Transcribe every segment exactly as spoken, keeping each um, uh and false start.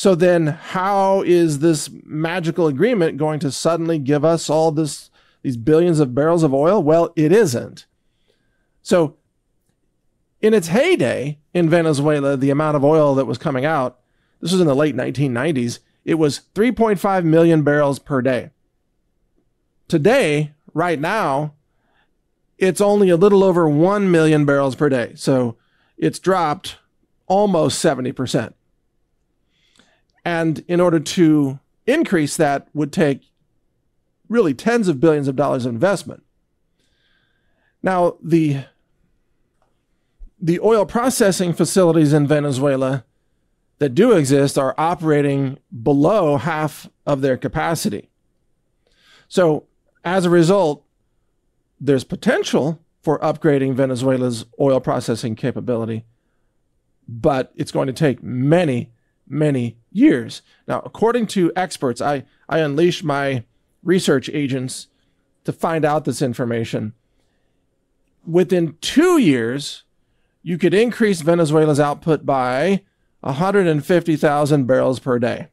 So then how is this magical agreement going to suddenly give us all this, these billions of barrels of oil? Well, it isn't. So in its heyday in Venezuela, the amount of oil that was coming out, this was in the late nineteen nineties, it was three point five million barrels per day. Today, right now, it's only a little over one million barrels per day. So it's dropped almost seventy percent. And in order to increase that would take really tens of billions of dollars of investment. Now, the, the oil processing facilities in Venezuela that do exist are operating below half of their capacity. So as a result, there's potential for upgrading Venezuela's oil processing capability, but it's going to take many, many years. Now, according to experts, I, I unleashed my research agents to find out this information. Within two years, you could increase Venezuela's output by one hundred fifty thousand barrels per day.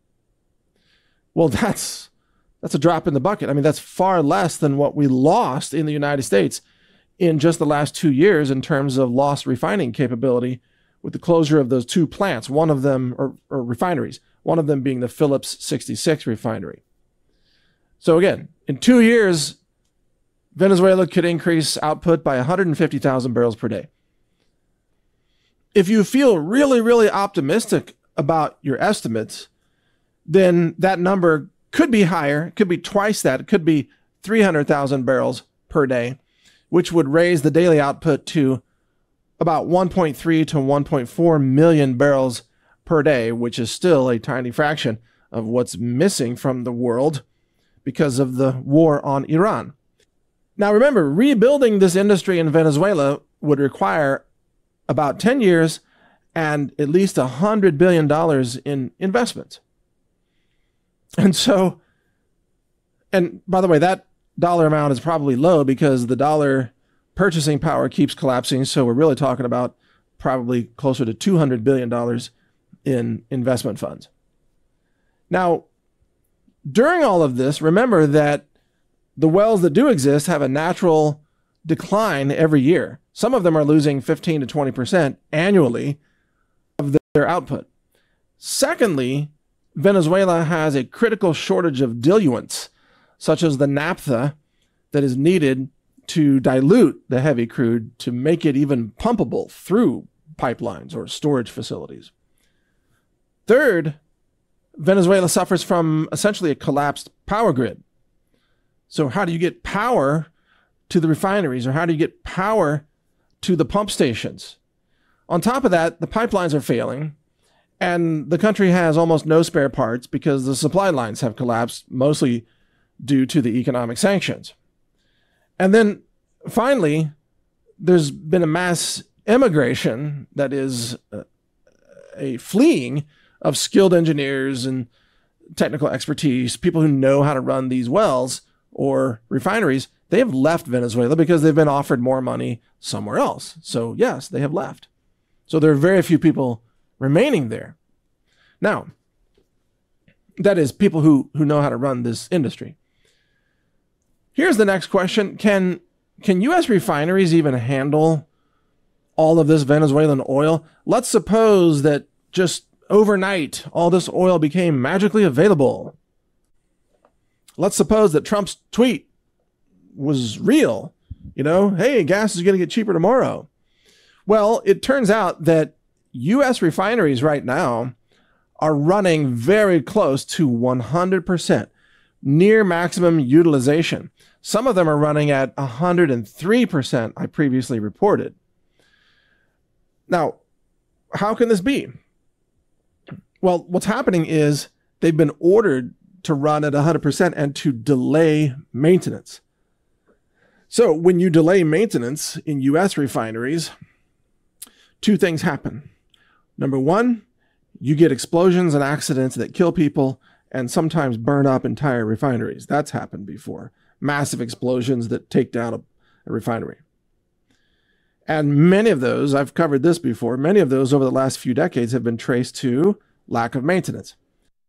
Well, that's that's a drop in the bucket. I mean, that's far less than what we lost in the United States in just the last two years in terms of lost refining capability with the closure of those two plants, one of them, or, or refineries, one of them being the Phillips sixty-six refinery. So again, in two years, Venezuela could increase output by one hundred fifty thousand barrels per day. If you feel really, really optimistic about your estimates, then that number could be higher. It could be twice that. It could be three hundred thousand barrels per day, which would raise the daily output to about one point three to one point four million barrels per day, which is still a tiny fraction of what's missing from the world because of the war on Iran. Now remember, rebuilding this industry in Venezuela would require about ten years and at least one hundred billion dollars in investments. And so, and by the way, that dollar amount is probably low because the dollar purchasing power keeps collapsing. So we're really talking about probably closer to two hundred billion dollars in investment funds. Now, during all of this, remember that the wells that do exist have a natural decline every year. Some of them are losing fifteen to twenty percent annually of their output. Secondly, Venezuela has a critical shortage of diluents, such as the naphtha that is needed to dilute the heavy crude to make it even pumpable through pipelines or storage facilities. Third, Venezuela suffers from essentially a collapsed power grid. So how do you get power to the refineries, or how do you get power to the pump stations? On top of that, the pipelines are failing, and the country has almost no spare parts because the supply lines have collapsed, mostly due to the economic sanctions. And then finally, there's been a mass immigration, that is a, a fleeing of skilled engineers and technical expertise, people who know how to run these wells or refineries. They have left Venezuela because they've been offered more money somewhere else. So yes, they have left. So there are very few people remaining there. Now, that is people who, who know how to run this industry. Here's the next question. Can, can U S refineries even handle all of this Venezuelan oil? Let's suppose that just overnight, all this oil became magically available. Let's suppose that Trump's tweet was real. You know, hey, gas is going to get cheaper tomorrow. Well, it turns out that U S refineries right now are running very close to one hundred percent, near maximum utilization. Some of them are running at one hundred three percent, I previously reported. Now, how can this be? Well, what's happening is they've been ordered to run at one hundred percent and to delay maintenance. So when you delay maintenance in U S refineries, two things happen. Number one, you get explosions and accidents that kill people and sometimes burn up entire refineries. That's happened before. Massive explosions that take down a, a refinery. And many of those, I've covered this before, many of those over the last few decades have been traced to lack of maintenance.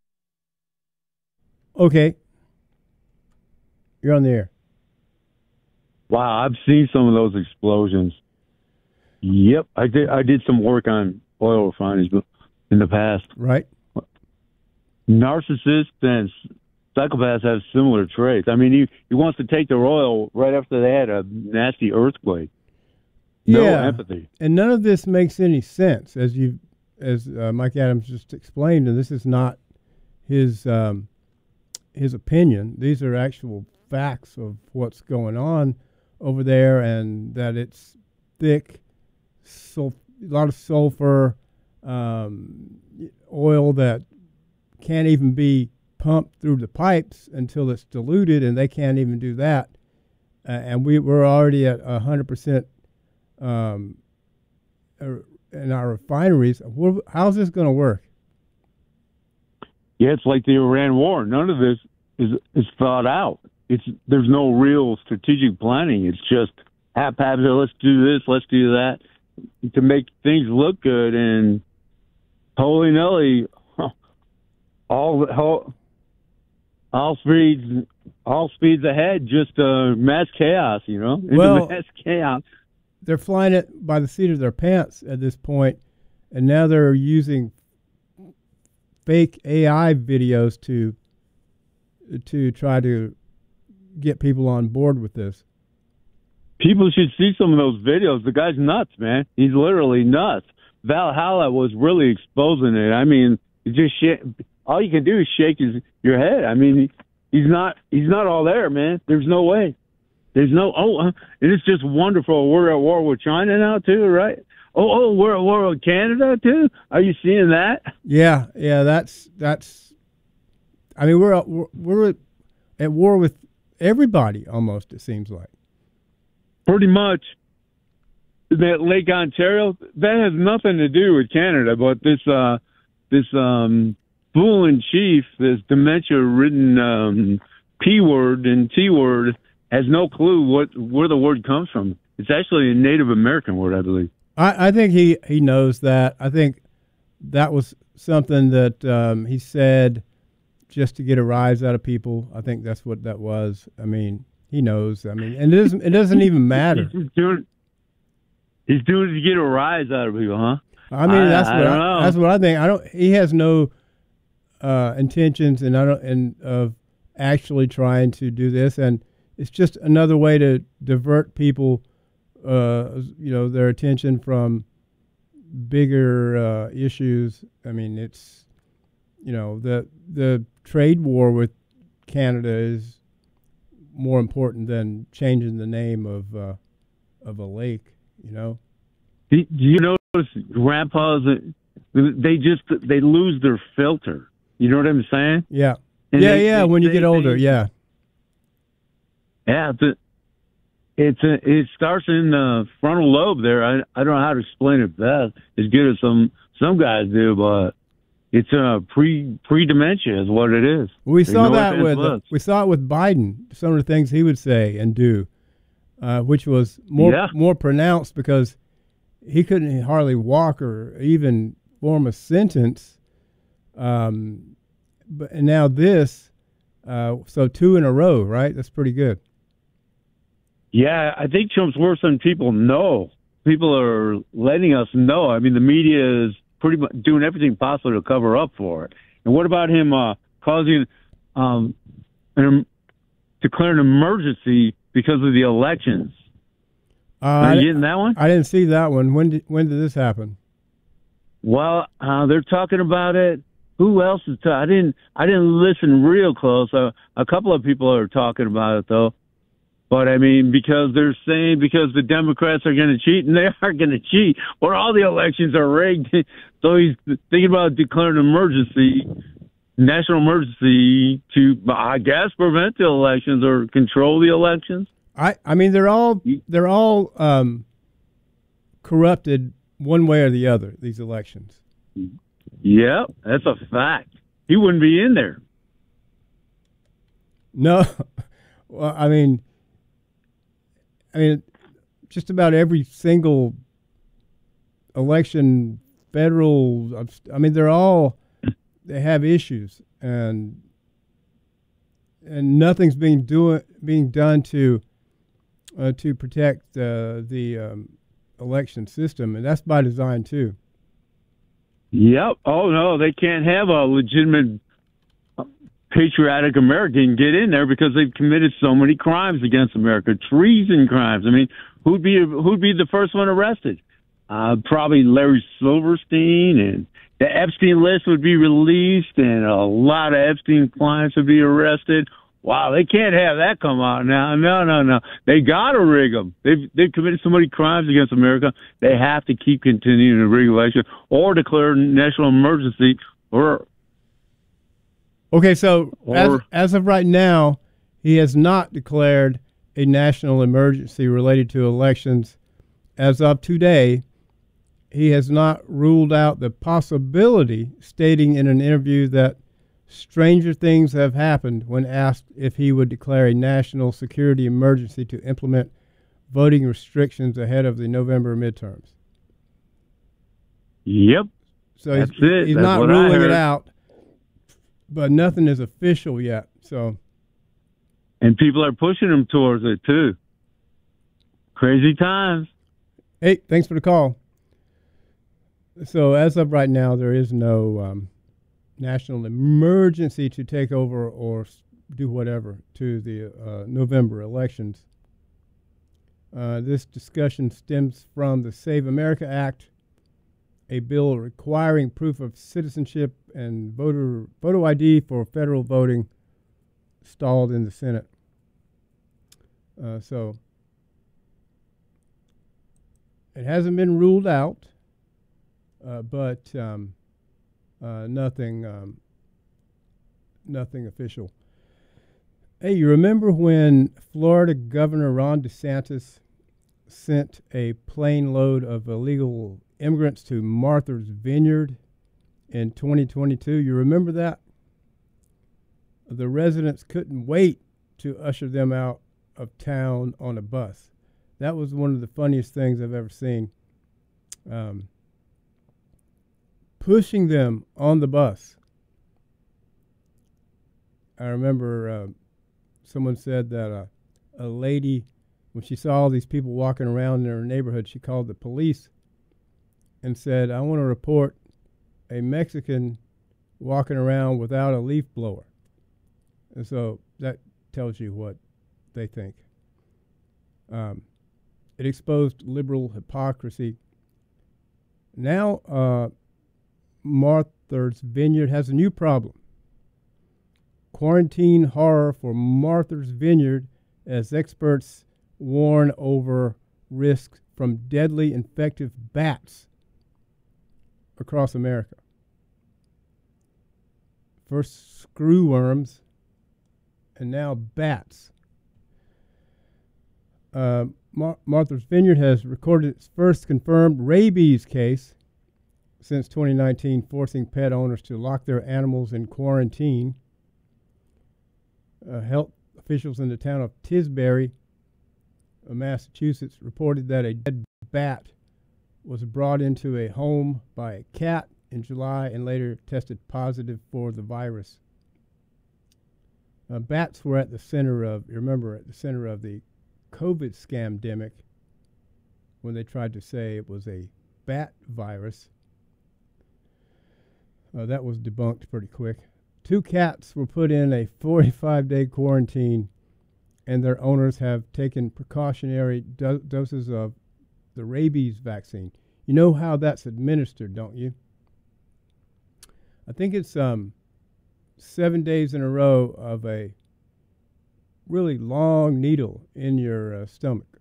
Okay. You're on the air. Wow, I've seen some of those explosions. Yep, I did. I did some work on oil refineries in the past. Right. Narcissists and psychopaths have similar traits. I mean, he, he wants to take their oil right after they had a nasty earthquake. No yeah. empathy. And none of this makes any sense, as you, as uh, Mike Adams just explained. And this is not his um, his opinion. These are actual facts of what's going on over there, and that it's thick, sul- a lot of sulfur, um, oil that can't even be pumped through the pipes until it's diluted, and they can't even do that. Uh, and we, we're already at one hundred percent um, in our refineries. We're, how's this going to work? Yeah, it's like the Iran war. None of this is is thought out. It's there's no real strategic planning. It's just haphazard. Let's do this. Let's do that to make things look good. And holy nilly, all all all speeds all speeds ahead. Just uh, mass chaos. You know, it's well, mass chaos. They're flying it by the seat of their pants at this point, and now they're using fake A I videos to to try to get people on board with this. People should see some of those videos. The guy's nuts, man. He's literally nuts. Valhalla was really exposing it. I mean, it just sh- all you can do is shake his, your head. I mean, he's not he's not all there, man. There's no way. There's no oh, uh, and it's just wonderful. We're at war with China now too, right? Oh, oh, we're at war with Canada too. Are you seeing that? Yeah, yeah. That's that's. I mean, we're we're, we're at war with everybody almost. It seems like. Pretty much. That Lake Ontario, that has nothing to do with Canada, but this uh, this um, fool in chief, this dementia-ridden um, P word and T word, has no clue what where the word comes from. It's actually a Native American word, I believe. I, I think he, he knows that. I think that was something that um, he said just to get a rise out of people. I think that's what that was. I mean, he knows. I mean, and it doesn't it doesn't even matter. He's doing, he's doing it to get a rise out of people, huh? I mean, that's I, what I I, that's what I think. I don't. He has no uh, intentions, and I don't, and of actually trying to do this, and it's just another way to divert people, uh, you know, their attention from bigger uh, issues. I mean, it's, you know, the the trade war with Canada is more important than changing the name of uh, of a lake. You know. Do you notice grandpas? They just they lose their filter. You know what I'm saying? Yeah. And yeah, they, yeah. they, when you they, get older, they, yeah. Yeah, it's a, it's a, it starts in the frontal lobe there. I I don't know how to explain it best as good as some some guys do, but it's a pre pre dementia is what it is. We They saw know that what with was. we saw it with Biden. Some of the things he would say and do, uh, which was more Yeah. more pronounced because he couldn't hardly walk or even form a sentence. Um, but and now this, uh, so two in a row, right? That's pretty good. Yeah, I think Trump's worse than people know. People are letting us know. I mean, the media is pretty much doing everything possible to cover up for it. And what about him uh, causing um, an, declaring an emergency because of the elections? Uh, Are I, you getting that one? I didn't see that one. When did when did this happen? Well, uh, they're talking about it. Who else is talking? I didn't. I didn't listen real close. Uh, a couple of people are talking about it though. But I mean, because they're saying because the Democrats are going to cheat, and they are going to cheat, or all the elections are rigged. So he's thinking about declaring an emergency, national emergency, to, I guess, prevent the elections or control the elections. I, I mean, they're all they're all um, corrupted one way or the other. These elections. Yep, that's a fact. He wouldn't be in there. No, well, I mean, I mean, just about every single election, federal. I mean, they're all they have issues, and and nothing's being do being done to uh, to protect uh, the um, election system, and that's by design too. Yep. Oh no, they can't have a legitimate patriotic American get in there because they've committed so many crimes against America, treason crimes. I mean, who'd be who'd be the first one arrested? Uh, probably Larry Silverstein, and the Epstein list would be released, and a lot of Epstein clients would be arrested. Wow, they can't have that come out now. No, no, no. They got to rig them. They've, they've committed so many crimes against America, they have to keep continuing to rig election or declare national emergency. Or Okay, so or, as, as of right now, he has not declared a national emergency related to elections. As of today, he has not ruled out the possibility, stating in an interview that stranger things have happened when asked if he would declare a national security emergency to implement voting restrictions ahead of the November midterms. Yep. So he's, That's it. he's That's not what I ruling heard. it out, but nothing is official yet. So, And people are pushing him towards it, too. Crazy times. hey, thanks for the call. So as of right now, there is no um, national emergency to take over or s- do whatever to the uh, November elections. Uh, this discussion stems from the Save America Act, a bill requiring proof of citizenship and voter photo I D for federal voting, stalled in the Senate. Uh, so it hasn't been ruled out. Uh, but um, uh, nothing, um, nothing official. Hey, you remember when Florida Governor Ron DeSantis sent a plane load of illegal immigrants to Martha's Vineyard in twenty twenty-two? You remember that? The residents couldn't wait to usher them out of town on a bus. That was one of the funniest things I've ever seen. Um, pushing them on the bus. I remember uh, someone said that uh, a lady, when she saw all these people walking around in her neighborhood, she called the police and said, I want to report a Mexican walking around without a leaf blower. And so that tells you what they think. Um, it exposed liberal hypocrisy. Now, uh, Martha's Vineyard has a new problem. Quarantine horror for Martha's Vineyard as experts warn over risks from deadly infective bats across America. First screwworms and now bats. Uh, Mar- Martha's Vineyard has recorded its first confirmed rabies case since twenty nineteen, forcing pet owners to lock their animals in quarantine. Uh, health officials in the town of Tisbury, uh, Massachusetts, reported that a dead bat was brought into a home by a cat in July and later tested positive for the virus. Uh, bats were at the center of, you remember, at the center of the COVID scamdemic when they tried to say it was a bat virus. Uh, that was debunked pretty quick. Two cats were put in a forty-five day quarantine, and their owners have taken precautionary do- doses of the rabies vaccine. You know how that's administered, don't you? I think it's um, seven days in a row of a really long needle in your uh, stomach.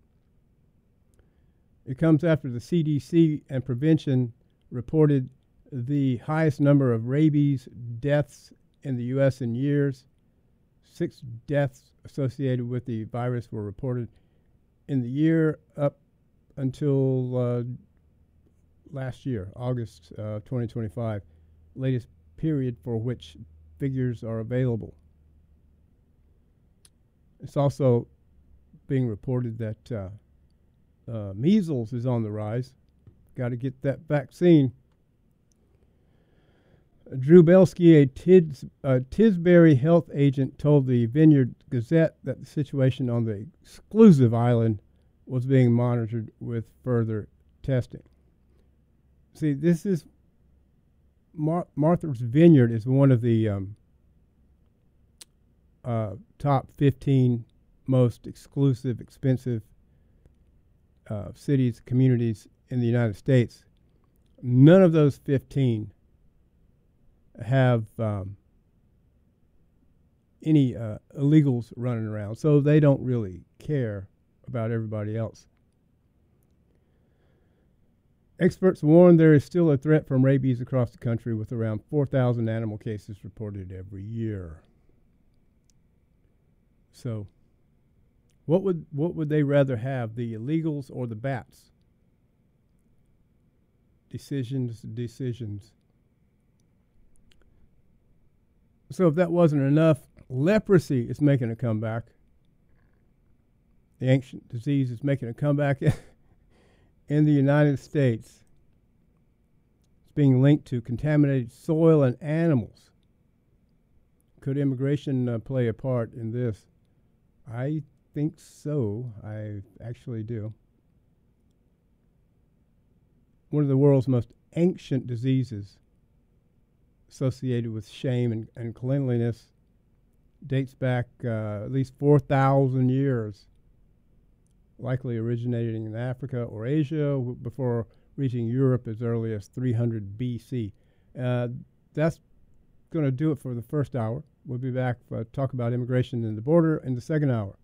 It comes after the C D C and prevention reported the highest number of rabies deaths in the U S in years. Six deaths associated with the virus were reported in the year up until uh, last year, August uh, twenty twenty-five, latest period for which figures are available. It's also being reported that uh, uh, measles is on the rise. Got to get that vaccine. Drew Belsky, a Tids, uh, Tisbury health agent, told the Vineyard Gazette that the situation on the exclusive island was being monitored with further testing. See, this is Mar- Martha's Vineyard is one of the um, uh, top fifteen most exclusive, expensive uh, cities, communities in the United States. None of those fifteen have um, any uh, illegals running around, so they don't really care about everybody else. Experts warn there is still a threat from rabies across the country, with around four thousand animal cases reported every year. So, what would what would they rather have, the illegals or the bats? Decisions, decisions. So if that wasn't enough, leprosy is making a comeback. The ancient disease is making a comeback in the United States. It's being linked to contaminated soil and animals. Could immigration uh, play a part in this? I think so. I actually do. One of the world's most ancient diseases, associated with shame and, and cleanliness, dates back uh, at least four thousand years, likely originating in Africa or Asia w- before reaching Europe as early as three hundred B C. Uh, that's going to do it for the first hour. We'll be back to talk about immigration and the border in the second hour.